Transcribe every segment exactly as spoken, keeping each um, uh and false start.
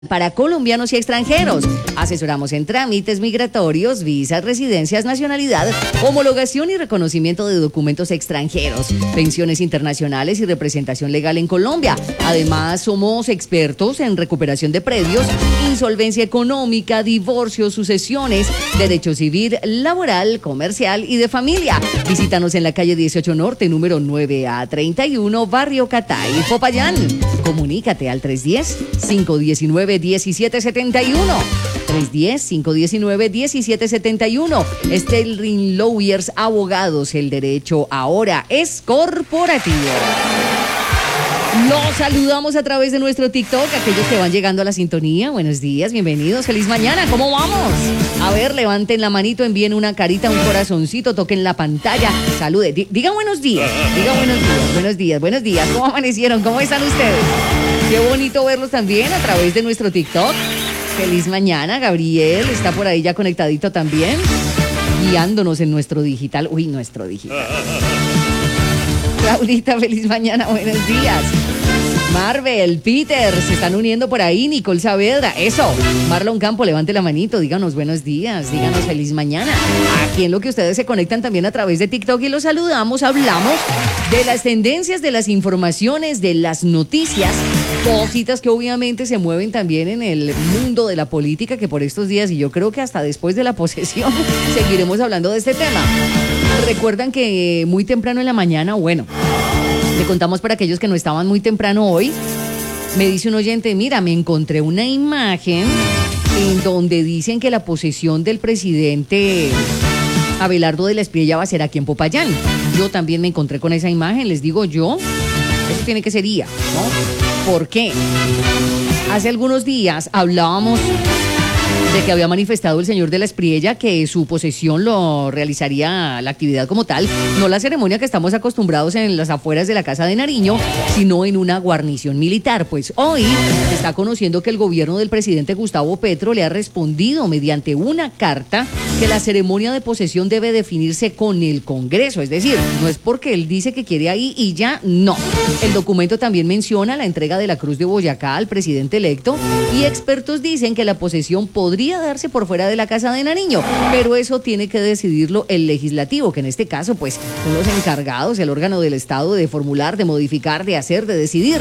Para colombianos y extranjeros. Asesoramos en trámites migratorios, visas, residencias, nacionalidad, homologación y reconocimiento de documentos extranjeros, pensiones internacionales y representación legal en Colombia. Además, somos expertos en recuperación de predios, insolvencia económica, divorcio, sucesiones, derecho civil, laboral, comercial y de familia. Visítanos en la calle dieciocho Norte, número nueve A treinta y uno, Barrio Catay, Popayán. Comunícate al tres uno cero, cinco uno nueve, uno siete siete uno. tres uno cero, cinco uno nueve, uno siete siete uno. Sterling Lawyers, abogados. El derecho ahora es corporativo. Los saludamos a través de nuestro TikTok, aquellos que van llegando a la sintonía. Buenos días, bienvenidos, feliz mañana, ¿cómo vamos? A ver, levanten la manito, envíen una carita, un corazoncito, toquen la pantalla, salude, D- digan buenos días, digan buenos días, buenos días, buenos días, ¿cómo amanecieron? ¿Cómo están ustedes? Qué bonito verlos también a través de nuestro TikTok. Feliz mañana, Gabriel está por ahí ya conectadito también, guiándonos en nuestro digital, uy, nuestro digital. Claudita, feliz mañana, buenos días. Marvel, Peter, se están uniendo por ahí, Nicole Saavedra, eso. Marlon Campo, levante la manito, díganos buenos días, díganos feliz mañana. Aquí en lo que ustedes se conectan también a través de TikTok y los saludamos, hablamos de las tendencias, de las informaciones, de las noticias, cositas que obviamente se mueven también en el mundo de la política, que por estos días, y yo creo que hasta después de la posesión, seguiremos hablando de este tema. Recuerdan que muy temprano en la mañana, bueno, le contamos para aquellos que no estaban muy temprano hoy, me dice un oyente, mira, me encontré una imagen en donde dicen que la posesión del presidente Abelardo de la Espriella va a ser aquí en Popayán. Yo también me encontré con esa imagen, les digo yo, eso tiene que ser I A, ¿no? ¿Por qué? Hace algunos días hablábamos de que había manifestado el señor de la Espriella que su posesión lo realizaría la actividad como tal, no la ceremonia que estamos acostumbrados en las afueras de la Casa de Nariño, sino en una guarnición militar. Pues hoy se está conociendo que el gobierno del presidente Gustavo Petro le ha respondido mediante una carta que la ceremonia de posesión debe definirse con el Congreso, es decir, no es porque él dice que quiere ahí y ya, no. El documento también menciona la entrega de la Cruz de Boyacá al presidente electo y expertos dicen que la posesión podría darse por fuera de la Casa de Nariño, pero eso tiene que decidirlo el legislativo, que en este caso pues son los encargados, el órgano del Estado de formular, de modificar, de hacer, de decidir.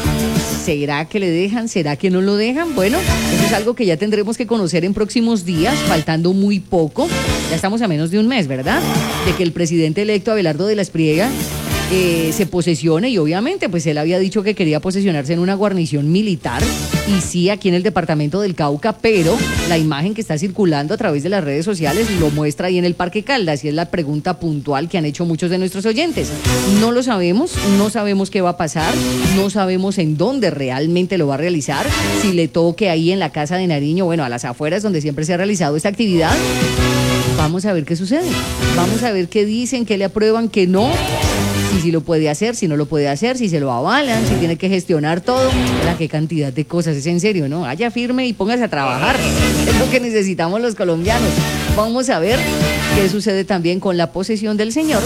¿Será que le dejan? ¿Será que no lo dejan? Bueno, eso es algo que ya tendremos que conocer en próximos días, faltando muy poco. Ya estamos a menos de un mes, ¿verdad? De que el presidente electo Abelardo de la Espriella eh, se posesione, y obviamente pues él había dicho que quería posesionarse en una guarnición militar, y sí aquí en el departamento del Cauca, pero la imagen que está circulando a través de las redes sociales lo muestra ahí en el Parque Caldas, y es la pregunta puntual que han hecho muchos de nuestros oyentes. No lo sabemos, no sabemos qué va a pasar, no sabemos en dónde realmente lo va a realizar, si le toque ahí en la Casa de Nariño, bueno, a las afueras donde siempre se ha realizado esta actividad. Vamos a ver qué sucede, vamos a ver qué dicen, qué le aprueban, qué no, si sí lo puede hacer, si no lo puede hacer, si se lo avalan, si tiene que gestionar todo. La qué cantidad de cosas, es en serio, ¿no? Haya firme y póngase a trabajar, es lo que necesitamos los colombianos. Vamos a ver qué sucede también con la posesión del señor,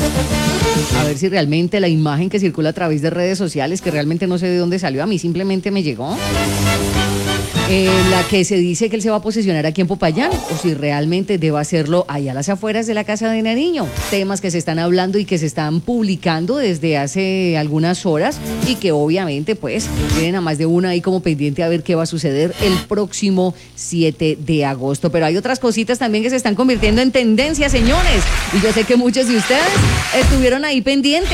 a ver si realmente la imagen que circula a través de redes sociales, que realmente no sé de dónde salió, a mí simplemente me llegó, Eh, la que se dice que él se va a posesionar aquí en Popayán, o si realmente debe hacerlo allá a las afueras de la Casa de Nariño. Temas que se están hablando y que se están publicando desde hace algunas horas, y que obviamente pues tienen a más de una ahí como pendiente a ver qué va a suceder el próximo siete de agosto. Pero hay otras cositas también que se están convirtiendo en tendencia, señores, y yo sé que muchos de ustedes estuvieron ahí pendientes.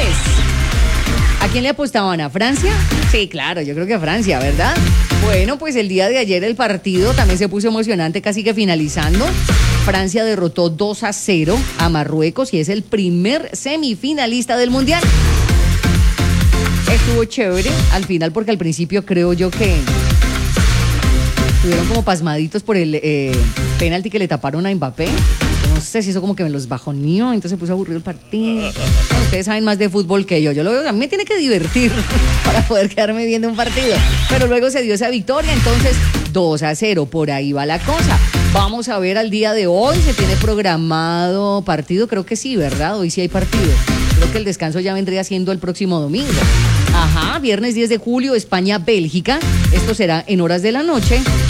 ¿A quién le apostaban? ¿A Francia? Sí, claro, yo creo que a Francia, ¿verdad? Bueno, pues el día de ayer el partido también se puso emocionante, casi que finalizando. Francia derrotó dos a cero a Marruecos y es el primer semifinalista del Mundial. Estuvo chévere al final, porque al principio creo yo que estuvieron como pasmaditos por el eh, penalti que le taparon a Mbappé. No sé si eso como que me los bajoneó, entonces se puso aburrido el partido. Bueno, ustedes saben más de fútbol que yo. Yo lo veo, a mí me tiene que divertir para poder quedarme viendo un partido. Pero luego se dio esa victoria, entonces dos a cero, por ahí va la cosa. Vamos a ver al día de hoy, se tiene programado partido, creo que sí, ¿verdad? Hoy sí hay partido. Creo que el descanso ya vendría siendo el próximo domingo. Ajá, viernes diez de julio, España-Bélgica. Esto será en horas de la noche.